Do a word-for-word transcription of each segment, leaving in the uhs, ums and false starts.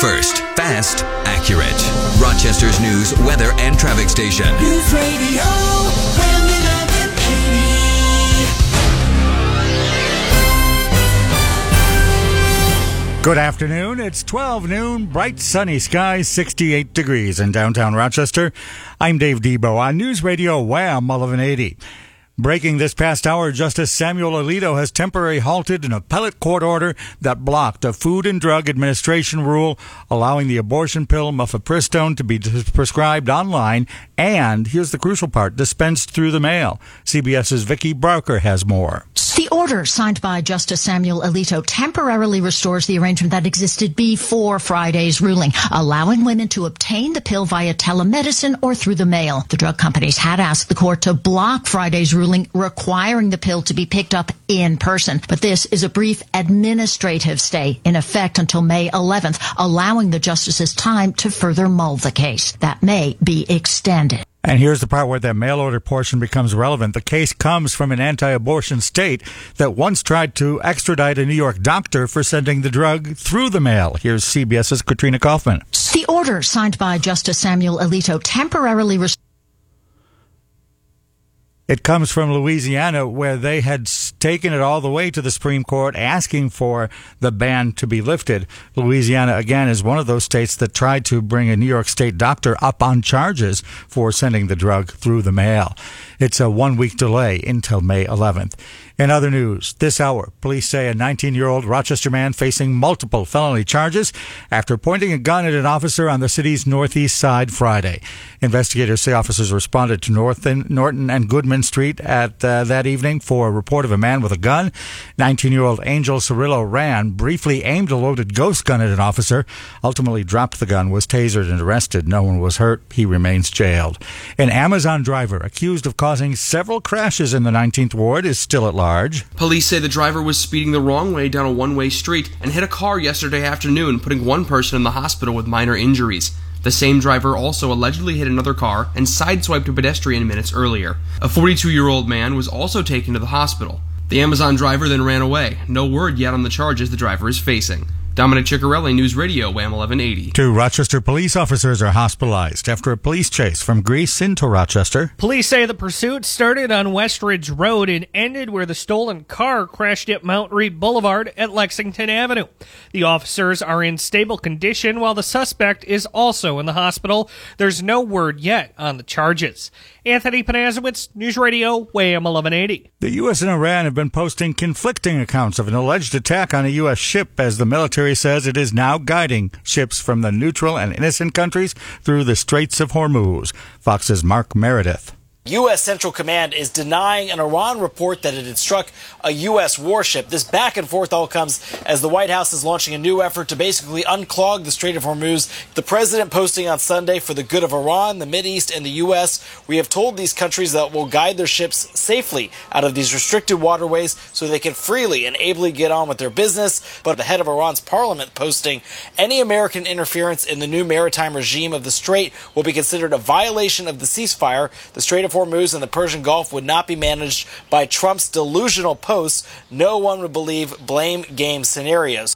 first, fast, accurate. Rochester's news, weather, and traffic station. News Radio W eleven eighty. Good afternoon. It's twelve noon, bright sunny skies, sixty-eight degrees in downtown Rochester. I'm Dave Debo on News Radio Wham eleven eighty. Breaking this past hour, Justice Samuel Alito has temporarily halted an appellate court order that blocked a Food and Drug Administration rule allowing the abortion pill mifepristone to be prescribed online and, here's the crucial part, dispensed through the mail. CBS's Vicki Barker has more. The order signed by Justice Samuel Alito temporarily restores the arrangement that existed before Friday's ruling, allowing women to obtain the pill via telemedicine or through the mail. The drug companies had asked the court to block Friday's ruling requiring the pill to be picked up in person. But this is a brief administrative stay in effect until May eleventh, allowing the justices time to further mull the case. That may be extended. And here's the part where that mail order portion becomes relevant. The case comes from an anti-abortion state that once tried to extradite a New York doctor for sending the drug through the mail. Here's CBS's Katrina Kaufman. The order signed by Justice Samuel Alito temporarily restores. It comes from Louisiana, where they had taken it all the way to the Supreme Court, asking for the ban to be lifted. Louisiana, again, is one of those states that tried to bring a New York State doctor up on charges for sending the drug through the mail. It's a one-week delay until May eleventh. In other news, this hour, police say a nineteen-year-old Rochester man facing multiple felony charges after pointing a gun at an officer on the city's northeast side Friday. Investigators say officers responded to Norton, Norton and Goodman Street at uh, that evening for a report of a man with a gun. nineteen-year-old Angel Cirillo ran, briefly aimed a loaded ghost gun at an officer, ultimately dropped the gun, was tasered and arrested. No one was hurt. He remains jailed. An Amazon driver accused of causing several crashes in the nineteenth Ward is still at large. Police say the driver was speeding the wrong way down a one-way street and hit a car yesterday afternoon, putting one person in the hospital with minor injuries. The same driver also allegedly hit another car and sideswiped a pedestrian minutes earlier. A forty-two-year-old man was also taken to the hospital. The Amazon driver then ran away. No word yet on the charges the driver is facing. Dominic Ciccarelli, News Radio, Wham eleven eighty. Two Rochester police officers are hospitalized after a police chase from Greece into Rochester. Police say the pursuit started on Westridge Road and ended where the stolen car crashed at Mount Reed Boulevard at Lexington Avenue. The officers are in stable condition while the suspect is also in the hospital. There's no word yet on the charges. Anthony Panazowitz, News Radio, Wham eleven eighty. The U S and Iran have been posting conflicting accounts of an alleged attack on a U S ship as the military says it is now guiding ships from the neutral and innocent countries through the Straits of Hormuz. Fox's Mark Meredith. U S Central Command is denying an Iran report that it had struck a U S warship. This back and forth all comes as the White House is launching a new effort to basically unclog the Strait of Hormuz. The president posting on Sunday, for the good of Iran, the Mideast, and the U S, we have told these countries that will guide their ships safely out of these restricted waterways so they can freely and ably get on with their business. But the head of Iran's parliament posting, any American interference in the new maritime regime of the Strait will be considered a violation of the ceasefire. The Strait of Hormuz and the Persian Gulf would not be managed by Trump's delusional posts. No one would believe blame game scenarios.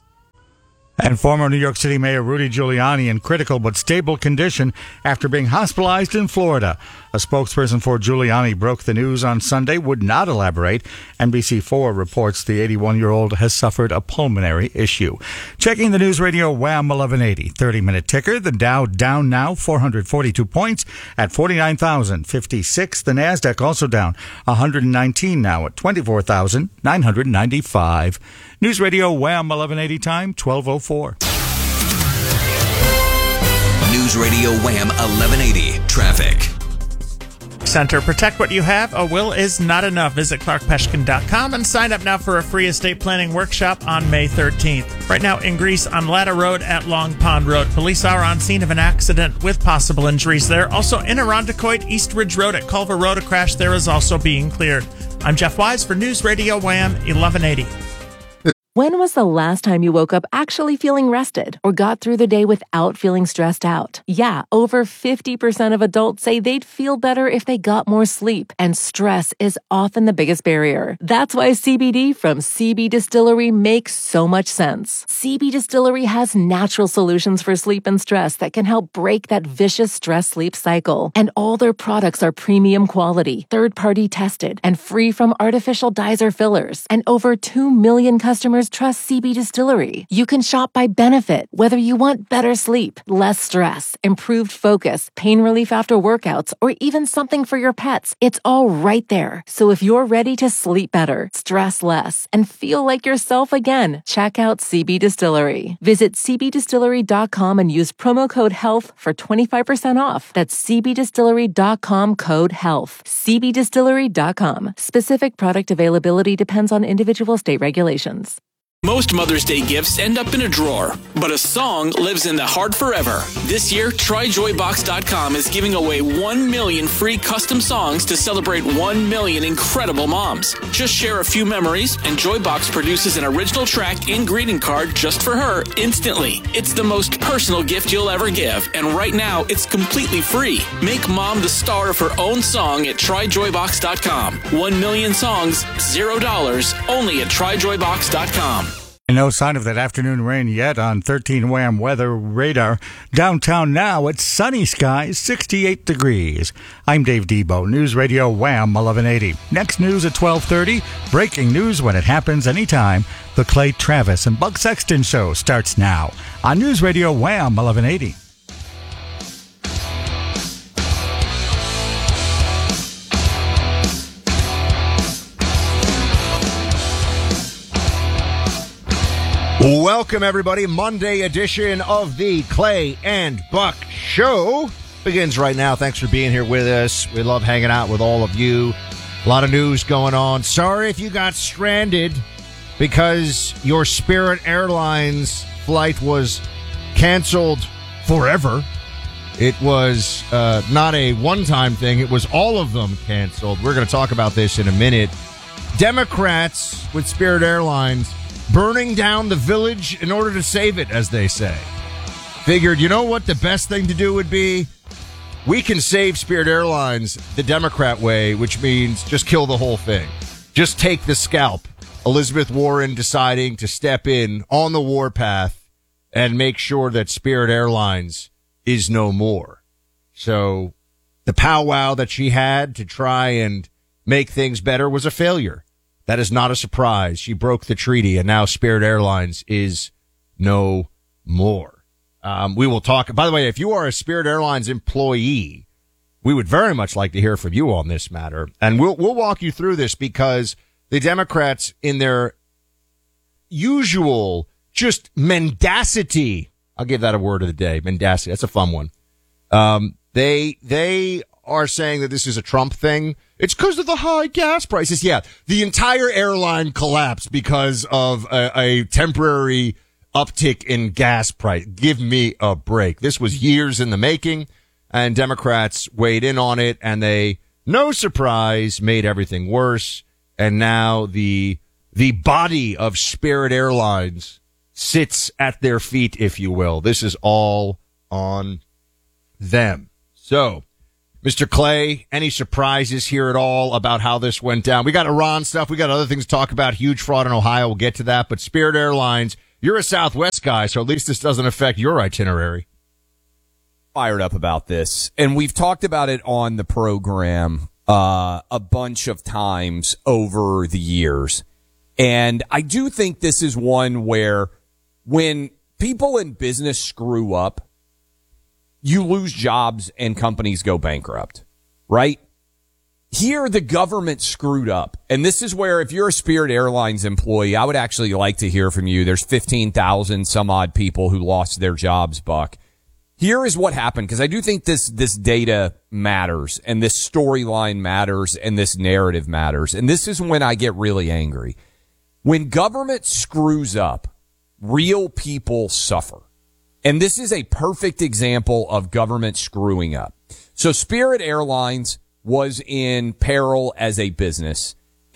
And former New York City Mayor Rudy Giuliani in critical but stable condition after being hospitalized in Florida. A spokesperson for Giuliani broke the news on Sunday, would not elaborate. N B C four reports the eighty-one-year-old has suffered a pulmonary issue. Checking the News Radio Wham eleven eighty, thirty-minute ticker. The Dow down now four hundred forty-two points at forty-nine thousand fifty-six. The NASDAQ also down one hundred nineteen now at twenty-four thousand nine hundred ninety-five. News Radio Wham eleven eighty time, twelve oh four. News Radio Wham eleven eighty traffic. Center. Protect what you have. A will is not enough. Visit clark peshkin dot com and sign up now for a free estate planning workshop on May thirteenth. Right now in Greece on Ladder Road at Long Pond Road. Police are on scene of an accident with possible injuries there. Also in Irondequoit, East Ridge Road at Culver Road, a crash there is also being cleared. I'm Jeff Wise for News Radio Wham eleven eighty. When was the last time you woke up actually feeling rested or got through the day without feeling stressed out? Yeah, over fifty percent of adults say they'd feel better if they got more sleep, and stress is often the biggest barrier. That's why C B D from C B Distillery makes so much sense. C B Distillery has natural solutions for sleep and stress that can help break that vicious stress-sleep cycle. And all their products are premium quality, third-party tested, and free from artificial dyes or fillers. And over two million customers trust C B Distillery. You can shop by benefit, whether you want better sleep, less stress, improved focus, pain relief after workouts, or even something for your pets. It's all right there. So if you're ready to sleep better, stress less, and feel like yourself again, check out C B Distillery. Visit c b distillery dot com and use promo code HEALTH for twenty-five percent off. That's c b distillery dot com code HEALTH. c b distillery dot com. Specific product availability depends on individual state regulations. Most Mother's Day gifts end up in a drawer, but a song lives in the heart forever. This year, try joy box dot com is giving away one million free custom songs to celebrate one million incredible moms. Just share a few memories, and Joybox produces an original track and greeting card just for her instantly. It's the most personal gift you'll ever give, and right now, it's completely free. Make mom the star of her own song at try joy box dot com. One million songs, zero dollars, only at try joy box dot com. And no sign of that afternoon rain yet on thirteen Wham weather radar. Downtown now, it's sunny skies, sixty-eight degrees. I'm Dave Debo, News Radio Wham eleven eighty. Next news at twelve thirty. Breaking news when it happens anytime. The Clay Travis and Buck Sexton Show starts now on News Radio Wham eleven eighty. Welcome, everybody. Monday edition of the Clay and Buck Show begins right now. Thanks for being here with us. We love hanging out with all of you. A lot of news going on. Sorry if you got stranded because your Spirit Airlines flight was canceled forever. It was uh, not a one-time thing. It was all of them canceled. We're going to talk about this in a minute. Democrats with Spirit Airlines burning down the village in order to save it, as they say. Figured, you know what the best thing to do would be? We can save Spirit Airlines the Democrat way, which means just kill the whole thing. Just take the scalp. Elizabeth Warren deciding to step in on the warpath and make sure that Spirit Airlines is no more. So the powwow that she had to try and make things better was a failure. That is not a surprise. She broke the treaty, and now Spirit Airlines is no more. Um, we will talk. By the way, if you are a Spirit Airlines employee, we would very much like to hear from you on this matter. And we'll we'll walk you through this because the Democrats, in their usual just mendacity, I'll give that a word of the day, mendacity. That's a fun one. Um, they they are saying that this is a Trump thing. It's because of the high gas prices. Yeah, the entire airline collapsed because of a, a temporary uptick in gas price. Give me a break. This was years in the making, and Democrats weighed in on it, and they, no surprise, made everything worse. And now the the body of Spirit Airlines sits at their feet, if you will. This is all on them. So, Mister Clay, any surprises here at all about how this went down? We got Iran stuff. We got other things to talk about. Huge fraud in Ohio. We'll get to that. But Spirit Airlines, you're a Southwest guy, so at least this doesn't affect your itinerary. Fired up about this. And we've talked about it on the program uh, a bunch of times over the years. And I do think this is one where when people in business screw up, you lose jobs and companies go bankrupt, right? Here, the government screwed up. And this is where, if you're a Spirit Airlines employee, I would actually like to hear from you. There's fifteen thousand some odd people who lost their jobs, Buck. Here is what happened, because I do think this, this data matters, and this storyline matters, and this narrative matters. And this is when I get really angry. When government screws up, real people suffer. And this is a perfect example of government screwing up. So Spirit Airlines was in peril as a business,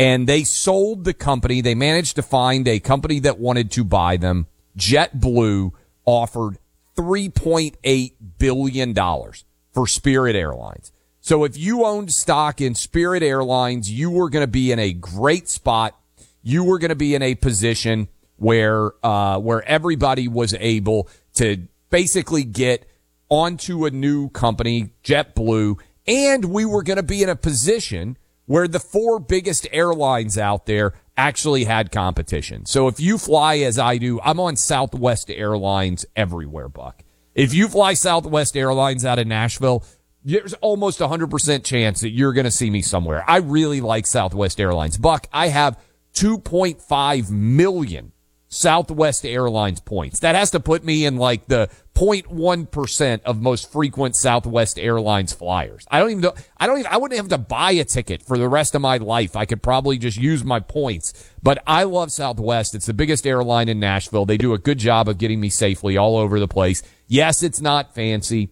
and they sold the company. They managed to find a company that wanted to buy them. JetBlue offered three point eight billion dollars for Spirit Airlines. So if you owned stock in Spirit Airlines, you were going to be in a great spot. You were going to be in a position where uh where everybody was able to basically get onto a new company, JetBlue, and we were going to be in a position where the four biggest airlines out there actually had competition. So if you fly as I do, I'm on Southwest Airlines everywhere, Buck. If you fly Southwest Airlines out of Nashville, there's almost a one hundred percent chance that you're going to see me somewhere. I really like Southwest Airlines. Buck, I have two point five million Southwest Airlines points. That has to put me in like the zero point one percent of most frequent Southwest Airlines flyers. I don't even know, I don't even, I wouldn't have to buy a ticket for the rest of my life. I could probably just use my points. But I love Southwest. It's the biggest airline in Nashville. They do a good job of getting me safely all over the place. Yes, it's not fancy.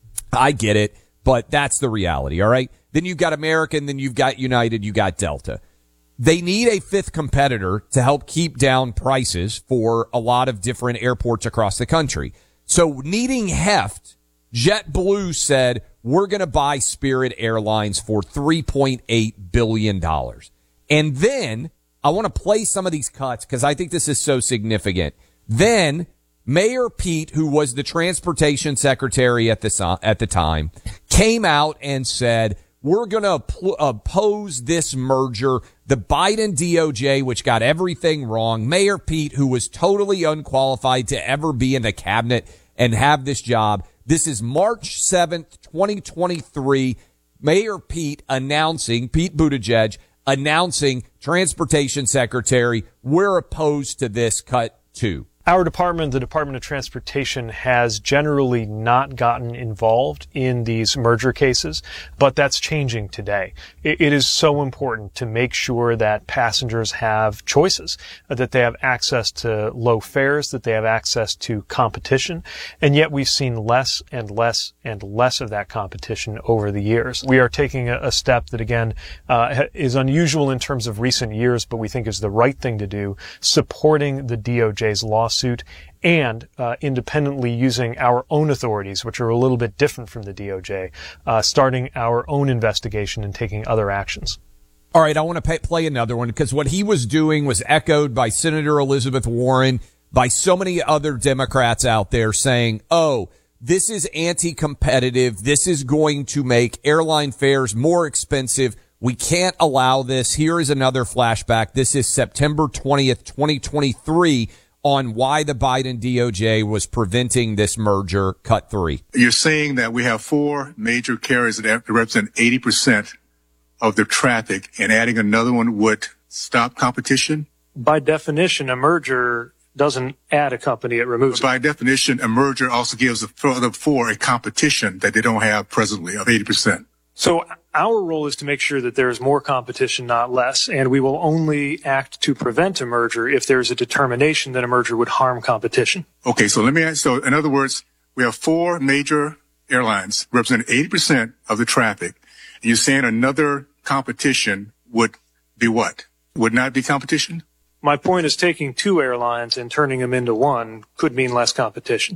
I get it, but that's the reality. All right. Then you've got American, then you've got United, you got Delta. They need a fifth competitor to help keep down prices for a lot of different airports across the country. So needing heft, JetBlue said, we're going to buy Spirit Airlines for three point eight billion dollars. And then I want to play some of these cuts because I think this is so significant. Then Mayor Pete, who was the transportation secretary at the, at the time, came out and said, we're going to pl- oppose this merger. The Biden D O J, which got everything wrong. Mayor Pete, who was totally unqualified to ever be in the cabinet and have this job. This is March seventh, twenty twenty-three. Mayor Pete announcing, Pete Buttigieg announcing, transportation secretary, we're opposed to this cut too. Our department, the Department of Transportation, has generally not gotten involved in these merger cases, but that's changing today. It, it is so important to make sure that passengers have choices, that they have access to low fares, that they have access to competition, and yet we've seen less and less and less of that competition over the years. We are taking a, a step that, again, uh, is unusual in terms of recent years, but we think is the right thing to do, supporting the D O J's lawsuit and uh, independently using our own authorities, which are a little bit different from the D O J, uh, starting our own investigation and taking other actions. All right, I want to pay, play another one because what he was doing was echoed by Senator Elizabeth Warren, by so many other Democrats out there saying, oh, this is anti-competitive. This is going to make airline fares more expensive. We can't allow this. Here is another flashback. This is September twentieth, twenty twenty-three. On why the Biden D O J was preventing this merger. Cut three. You're saying that we have four major carriers that represent eighty percent of the traffic, and adding another one would stop competition? By definition, a merger doesn't add a company, it removes it. By definition, a merger also gives the other four a competition that they don't have presently of eighty percent. So our role is to make sure that there is more competition, not less, and we will only act to prevent a merger if there is a determination that a merger would harm competition. Okay, so let me ask, so in other words, we have four major airlines representing eighty percent of the traffic, and you're saying another competition would be what? Would not be competition? My point is taking two airlines and turning them into one could mean less competition.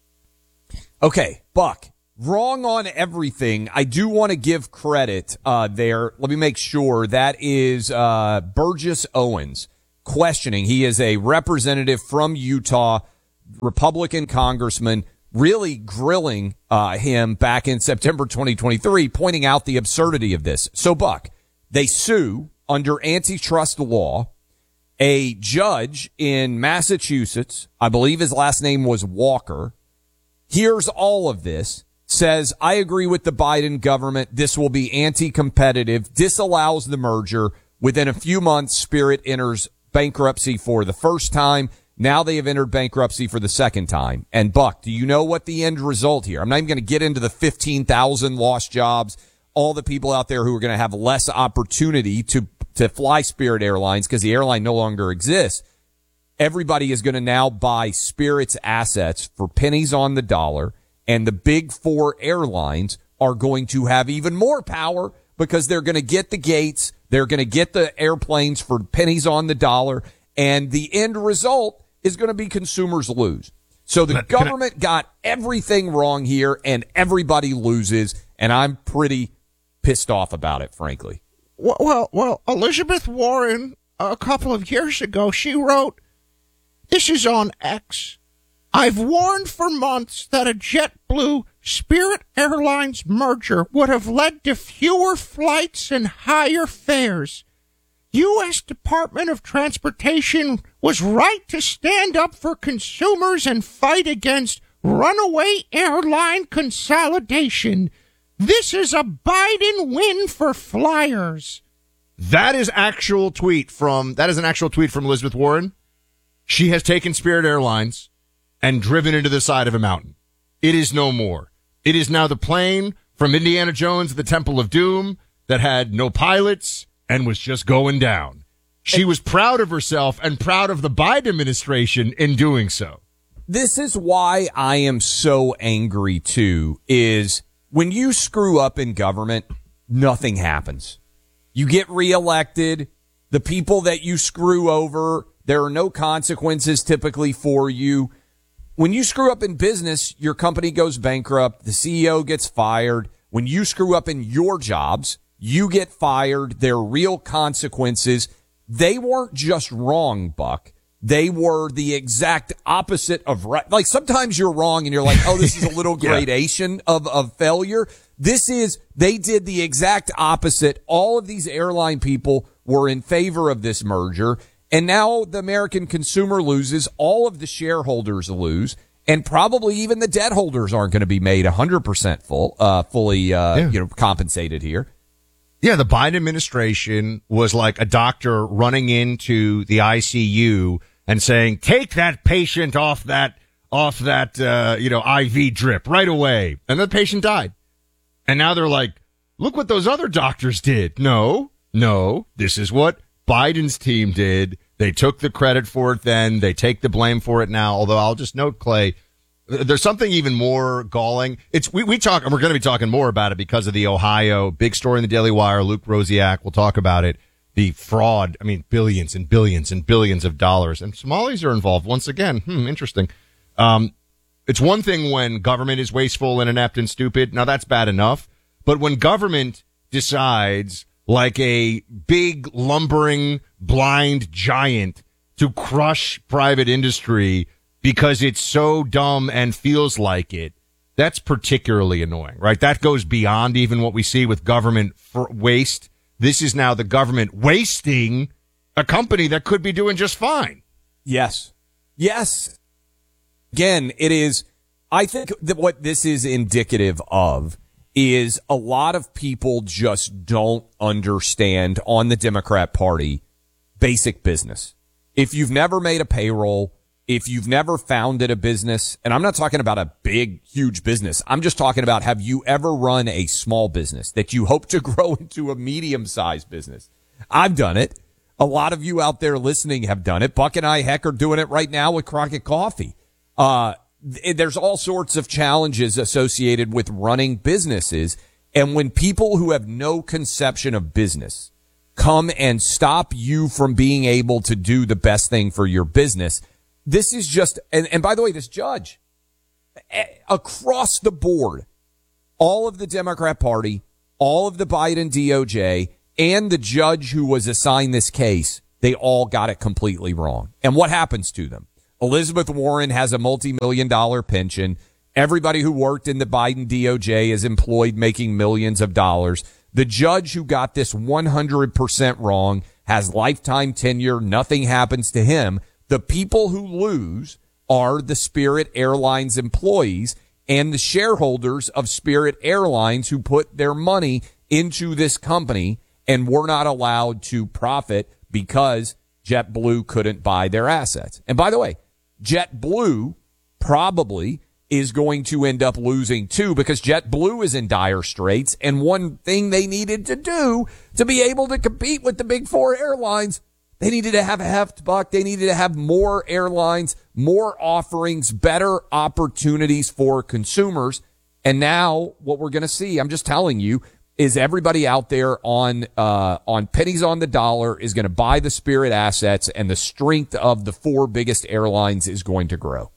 Okay, Buck. Wrong on everything. I do want to give credit uh there. Let me make sure. That is uh Burgess Owens questioning. He is a representative from Utah, Republican congressman, really grilling uh him back in September twenty twenty-three, pointing out the absurdity of this. So, Buck, they sue under antitrust law a judge in Massachusetts. I believe his last name was Walker. Here's all of this. Says, I agree with the Biden government. This will be anti-competitive, disallows the merger. Within a few months, Spirit enters bankruptcy for the first time. Now they have entered bankruptcy for the second time. And Buck, do you know what the end result here? I'm not even going to get into the fifteen thousand lost jobs, all the people out there who are going to have less opportunity to, to fly Spirit Airlines because the airline no longer exists. Everybody is going to now buy Spirit's assets for pennies on the dollar. And the big four airlines are going to have even more power because they're going to get the gates. They're going to get the airplanes for pennies on the dollar, and the end result is going to be consumers lose. So the government got everything wrong here, and everybody loses, and I'm pretty pissed off about it, frankly. Well, well, well, Elizabeth Warren, a couple of years ago, she wrote, this is on X, I've warned for months that a JetBlue Spirit Airlines merger would have led to fewer flights and higher fares. U S Department of Transportation was right to stand up for consumers and fight against runaway airline consolidation. This is a Biden win for flyers. That is actual tweet from that is an actual tweet from Elizabeth Warren. She has taken Spirit Airlines and driven into the side of a mountain. It is no more. It is now the plane from Indiana Jones at the Temple of Doom that had no pilots and was just going down. She was proud of herself and proud of the Biden administration in doing so. This is why I am so angry, too, is when you screw up in government, nothing happens. You get reelected. The people that you screw over, there are no consequences typically for you. When you screw up in business, your company goes bankrupt. The C E O gets fired. When you screw up in your jobs, you get fired. There are real consequences. They weren't just wrong, Buck. They were the exact opposite of right. Like sometimes you're wrong and you're like, oh, this is a little yeah. gradation of, of failure. This is, they did the exact opposite. All of these airline people were in favor of this merger. And now the American consumer loses. All of the shareholders lose. And probably even the debt holders aren't going to be made one hundred percent full, uh, fully, uh, yeah. you know, compensated here. Yeah, the Biden administration was like a doctor running into the I C U and saying, take that patient off that, off that, uh, you know, I V drip right away. And the patient died. And now they're like, look what those other doctors did. No, no, this is what Biden's team did. They took the credit for it then. They take the blame for it now. Although I'll just note, Clay, there's something even more galling. It's we, we talk, and we're going to be talking more about it because of the Ohio big story in the Daily Wire. Luke Rosiak will talk about it. The fraud, I mean, billions and billions and billions of dollars. And Somalis are involved once again. Hmm, interesting. Um, it's one thing when government is wasteful and inept and stupid. Now, that's bad enough. But when government decides, like a big, lumbering, blind giant, to crush private industry because it's so dumb and feels like it, that's particularly annoying, right? That goes beyond even what we see with government for waste. This is now the government wasting a company that could be doing just fine. Yes. Yes. Again, it is, I think that what this is indicative of is a lot of people just don't understand on the Democrat Party basic business. If you've never made a payroll, if you've never founded a business, and I'm not talking about a big, huge business. I'm just talking about, have you ever run a small business that you hope to grow into a medium-sized business? I've done it. A lot of you out there listening have done it. Buck and I, heck, are doing it right now with Crockett Coffee. Uh, th- there's all sorts of challenges associated with running businesses. And when people who have no conception of business come and stop you from being able to do the best thing for your business, this is just, and, and by the way, this judge, across the board, all of the Democrat Party, all of the Biden D O J, and the judge who was assigned this case, they all got it completely wrong. And what happens to them? Elizabeth Warren has a multi-million dollar pension. Everybody who worked in the Biden D O J is employed making millions of dollars. The judge who got this one hundred percent wrong has lifetime tenure. Nothing happens to him. The people who lose are the Spirit Airlines employees and the shareholders of Spirit Airlines who put their money into this company and were not allowed to profit because JetBlue couldn't buy their assets. And by the way, JetBlue probably is going to end up losing too because JetBlue is in dire straits. And one thing they needed to do to be able to compete with the big four airlines, they needed to have a heft, Buck. They needed to have more airlines, more offerings, better opportunities for consumers. And now what we're going to see, I'm just telling you, is everybody out there on uh, on pennies on the dollar is going to buy the Spirit assets, and the strength of the four biggest airlines is going to grow.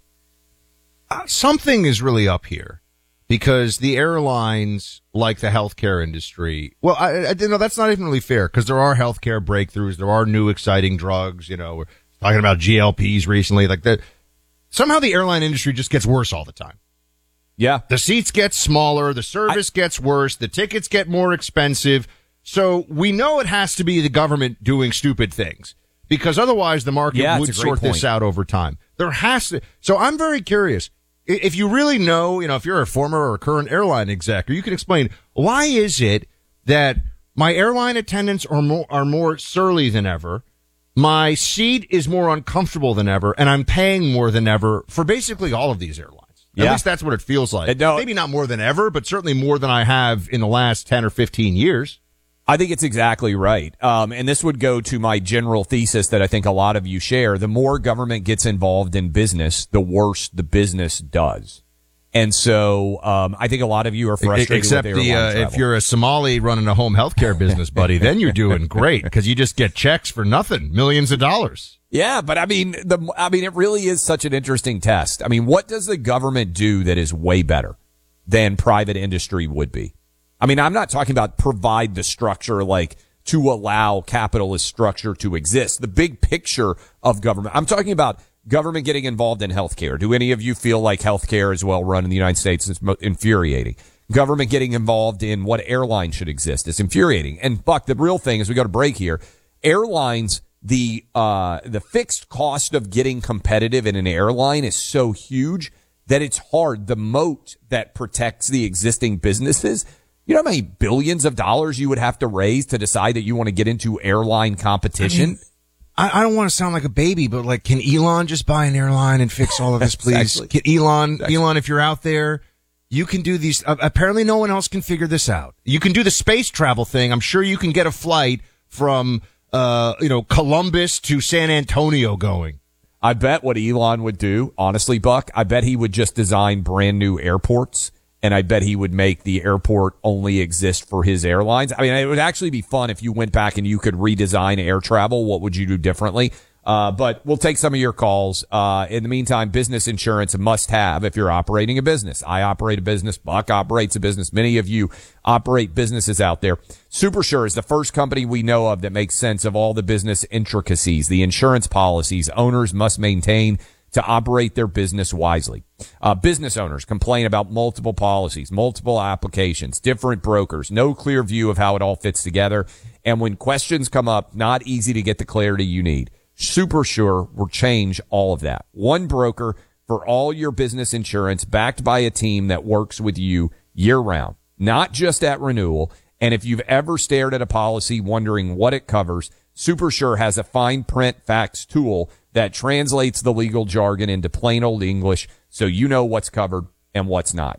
Uh, something is really up here because the airlines, like the healthcare industry, well, I, I no, that's not even really fair because there are healthcare breakthroughs, there are new exciting drugs. You know, we're talking about G L Ps recently, like that. Somehow the airline industry just gets worse all the time. Yeah. The seats get smaller, the service I, gets worse, the tickets get more expensive. So we know it has to be the government doing stupid things because otherwise the market yeah, would sort point. this out over time. There has to. So I'm very curious. If you really know, you know, if you're a former or current airline exec, or you can explain why is it that my airline attendants are more, are more surly than ever, my seat is more uncomfortable than ever, and I'm paying more than ever for basically all of these airlines. At yeah. least that's what it feels like. No, Maybe not more than ever, but certainly more than I have in the last ten or fifteen years. I think it's exactly right. Um, and this would go to my general thesis that I think a lot of you share. The more government gets involved in business, the worse the business does. And so um, I think a lot of you are frustrated Except with the, uh, if you're a Somali running a home healthcare business, buddy, then you're doing great because you just get checks for nothing, millions of dollars. Yeah, but I mean, the I mean, it really is such an interesting test. I mean, what does the government do that is way better than private industry would be? I mean, I'm not talking about provide the structure like to allow capitalist structure to exist. The big picture of government. I'm talking about government getting involved in healthcare. Do any of you feel like healthcare is well run in the United States? It's infuriating. Government getting involved in what airline should exist is infuriating. And Buck, the real thing is we go to break here. Airlines, the uh the fixed cost of getting competitive in an airline is so huge that it's hard. The moat that protects the existing businesses, you know how many billions of dollars you would have to raise to decide that you want to get into airline competition? I mean, I, I don't want to sound like a baby, but like, can Elon just buy an airline and fix all of this, please? Exactly. Can Elon, Exactly. Elon, if you're out there, you can do these. Uh, apparently no one else can figure this out. You can do the space travel thing. I'm sure you can get a flight from, uh, you know, Columbus to San Antonio going. I bet what Elon would do, honestly, Buck, I bet he would just design brand new airports. And I bet he would make the airport only exist for his airlines. I mean, it would actually be fun if you went back and you could redesign air travel. What would you do differently? Uh, but we'll take some of your calls. Uh, in the meantime, business insurance a must have if you're operating a business. I operate a business. Buck operates a business. Many of you operate businesses out there. SuperSure is the first company we know of that makes sense of all the business intricacies, the insurance policies owners must maintain to operate their business wisely. Uh, business owners complain about multiple policies, multiple applications, different brokers, no clear view of how it all fits together. And when questions come up, not easy to get the clarity you need. SuperSure will change all of that. One broker for all your business insurance backed by a team that works with you year round, not just at renewal. And if you've ever stared at a policy wondering what it covers, SuperSure has a fine print facts tool that translates the legal jargon into plain old English so you know what's covered and what's not.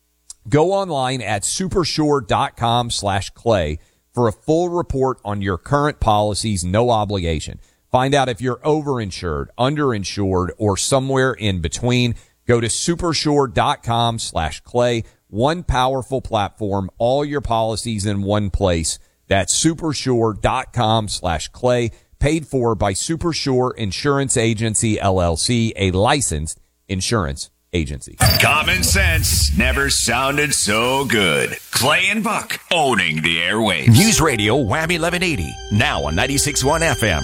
Go online at supersure.com slash clay for a full report on your current policies, no obligation. Find out if you're overinsured, underinsured, or somewhere in between. Go to supersure.com slash clay. One powerful platform, all your policies in one place. That's supersure.com slash clay. Paid for by SuperSure Insurance Agency, L L C, a licensed insurance agency. Common sense never sounded so good. Clay and Buck owning the airwaves. News Radio Wham eleven eighty, now on ninety-six point one F M.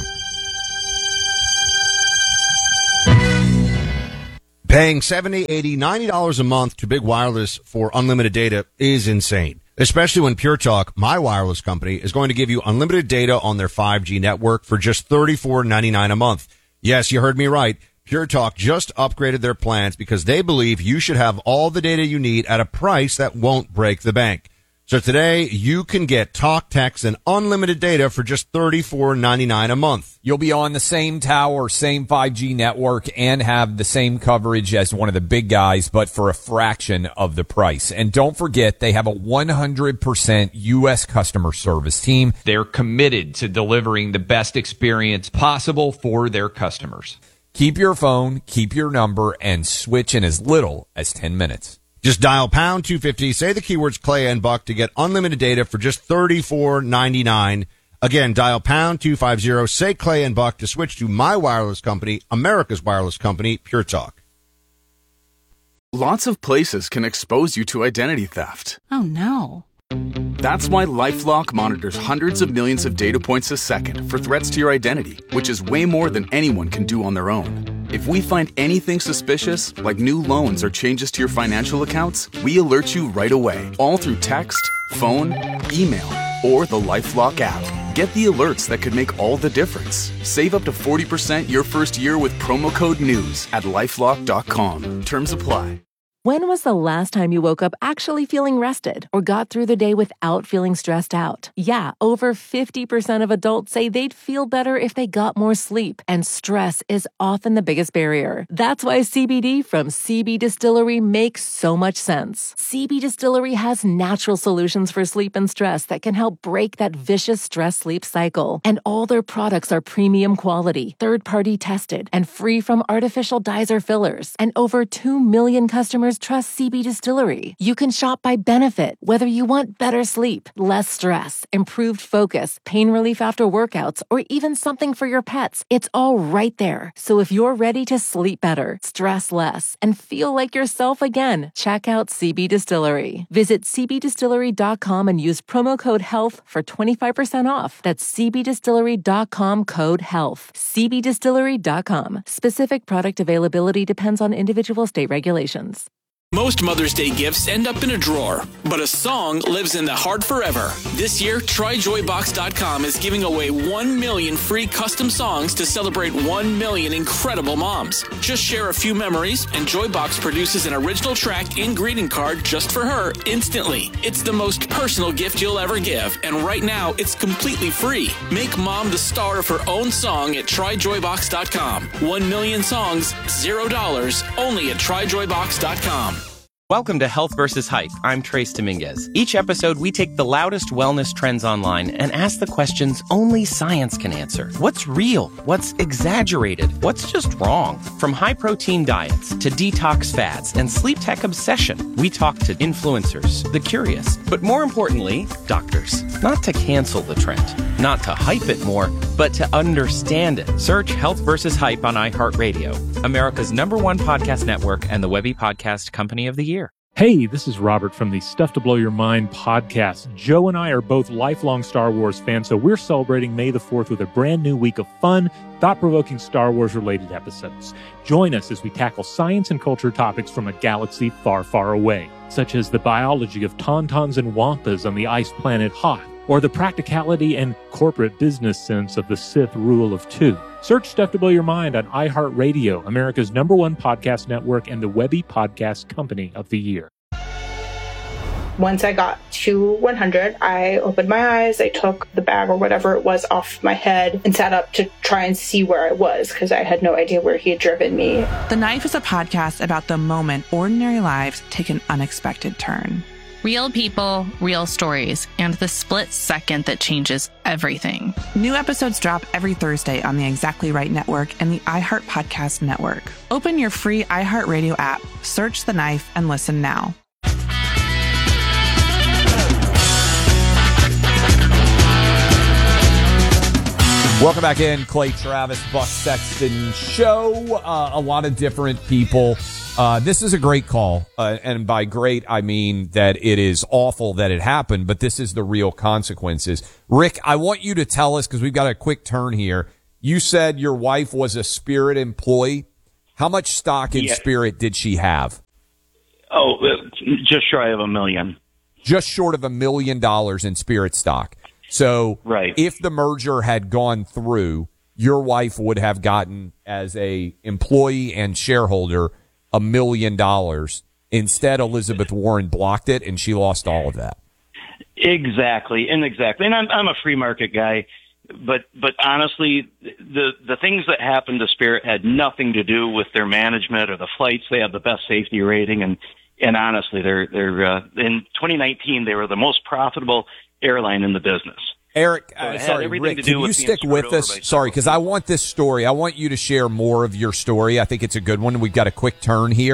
Paying seventy dollars, eighty dollars, ninety dollars a month to Big Wireless for unlimited data is insane. Especially when Pure Talk, my wireless company, is going to give you unlimited data on their five G network for just thirty-four ninety-nine a month. Yes, you heard me right. Pure Talk just upgraded their plans because they believe you should have all the data you need at a price that won't break the bank. So today, you can get talk, text, and unlimited data for just thirty-four ninety-nine a month. You'll be on the same tower, same five G network, and have the same coverage as one of the big guys, but for a fraction of the price. And don't forget, they have a one hundred percent U S customer service team. They're committed to delivering the best experience possible for their customers. Keep your phone, keep your number, and switch in as little as ten minutes. Just dial pound two fifty, say the keywords Clay and Buck to get unlimited data for just thirty-four ninety-nine. Again, dial pound two fifty, say Clay and Buck to switch to my wireless company, America's wireless company, Pure Talk. Lots of places can expose you to identity theft. Oh, no. That's why LifeLock monitors hundreds of millions of data points a second for threats to your identity, which is way more than anyone can do on their own. If we find anything suspicious, like new loans or changes to your financial accounts, we alert you right away, all through text, phone, email, or the LifeLock app. Get the alerts that could make all the difference. Save up to forty percent your first year with promo code NEWS at LifeLock dot com. Terms apply. When was the last time you woke up actually feeling rested or got through the day without feeling stressed out? Yeah, over fifty percent of adults say they'd feel better if they got more sleep, and stress is often the biggest barrier. That's why C B D from C B Distillery makes so much sense. C B Distillery has natural solutions for sleep and stress that can help break that vicious stress-sleep cycle. And all their products are premium quality, third-party tested, and free from artificial dyes or fillers. And over two million customers trust C B Distillery. You can shop by benefit, whether you want better sleep, less stress, improved focus, pain relief after workouts, or even something for your pets. It's all right there. So if you're ready to sleep better, stress less, and feel like yourself again, check out C B Distillery. Visit C B distillery dot com and use promo code HEALTH for twenty-five percent off. That's C B distillery dot com code HEALTH. C B distillery dot com. Specific product availability depends on individual state regulations. Most Mother's Day gifts end up in a drawer, but a song lives in the heart forever. This year, try joy box dot com is giving away one million free custom songs to celebrate one million incredible moms. Just share a few memories, and Joybox produces an original track and greeting card just for her instantly. It's the most personal gift you'll ever give, and right now, it's completely free. Make mom the star of her own song at try joy box dot com. One million songs, zero dollars, only at try joy box dot com. Welcome to Health versus Hype. I'm Trace Dominguez. Each episode, we take the loudest wellness trends online and ask the questions only science can answer. What's real? What's exaggerated? What's just wrong? From high-protein diets to detox fads and sleep tech obsession, we talk to influencers, the curious, but more importantly, doctors. Not to cancel the trend, not to hype it more, but to understand it. Search Health versus Hype on iHeartRadio, America's number one podcast network and the Webby Podcast Company of the Year. Hey, this is Robert from the Stuff to Blow Your Mind podcast. Joe and I are both lifelong Star Wars fans, so we're celebrating May the fourth with a brand new week of fun, thought-provoking Star Wars-related episodes. Join us as we tackle science and culture topics from a galaxy far, far away, such as the biology of tauntauns and wampas on the ice planet Hoth, or the practicality and corporate business sense of the Sith rule of two. Search Stuff to Blow Your Mind on iHeartRadio, America's number one podcast network and the Webby Podcast Company of the Year. Once I got to one hundred, I opened my eyes, I took the bag or whatever it was off my head and sat up to try and see where I was because I had no idea where he had driven me. The Knife is a podcast about the moment ordinary lives take an unexpected turn. Real people, real stories, and the split second that changes everything. New episodes drop every Thursday on the Exactly Right Network and the iHeart Podcast Network. Open your free iHeartRadio app, search The Knife, and listen now. Welcome back in, Clay Travis, Buck Sexton Show. Uh, a lot of different people. Uh, this is a great call, uh, and by great, I mean that it is awful that it happened, but this is the real consequences. Rick, I want you to tell us, because we've got a quick turn here. You said your wife was a Spirit employee. How much stock in Yeah. Spirit did she have? Oh, just shy of a million. Just short of a million dollars in Spirit stock. So right. If the merger had gone through, your wife would have gotten, as a employee and shareholder, a million dollars. Instead, Elizabeth Warren blocked it, and she lost all of that. Exactly, and exactly. And I'm I'm a free market guy, but but honestly, the the things that happened to Spirit had nothing to do with their management or the flights. They have the best safety rating, and and honestly, they're they're uh, in twenty nineteen they were the most profitable airline in the business. Eric, So uh, it had sorry, everything Rick, to do can you with being stick screwed with over us? by Sorry, because I want this story. I want you to share more of your story. I think it's a good one. We've got a quick turn here.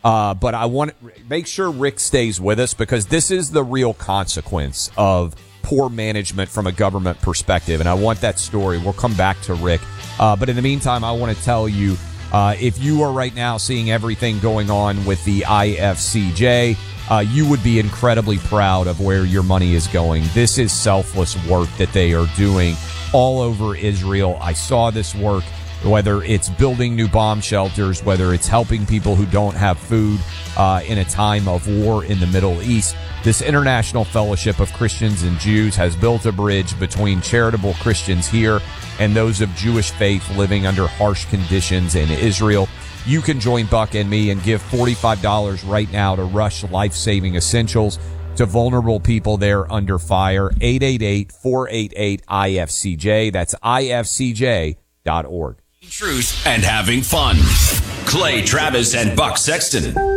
Uh, but I want to make sure Rick stays with us because this is the real consequence of poor management from a government perspective. And I want that story. We'll come back to Rick. Uh, but in the meantime, I want to tell you, uh, if you are right now seeing everything going on with the I F C J, uh, you would be incredibly proud of where your money is going. This is selfless work that they are doing all over Israel. I saw this work, whether it's building new bomb shelters, whether it's helping people who don't have food uh, in a time of war in the Middle East. This International Fellowship of Christians and Jews has built a bridge between charitable Christians here and those of Jewish faith living under harsh conditions in Israel. You can join Buck and me and give forty-five dollars right now to Rush Life-Saving Essentials to vulnerable people there under fire. eight eight eight, four eight eight, I F C J. That's I F C J dot org. Truth and having fun. Clay Travis and Buck Sexton.